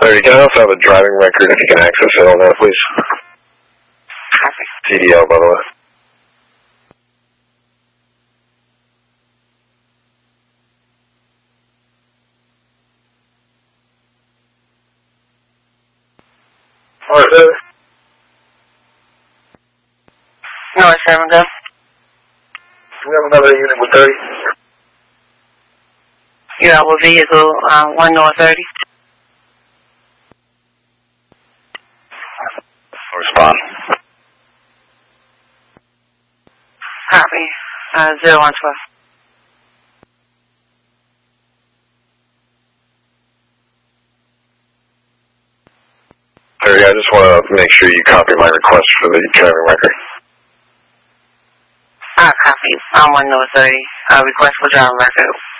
30, can I also have a driving record if you can access it on that, please? CDL, by the way. Alright, sir. No, 7 go. We have another unit with 30. You have a vehicle, 1 North 30. Respond. Copy. 0112. I just want to make sure you copy my request for the driving record. Copy. 1 North 30. Request for driving record.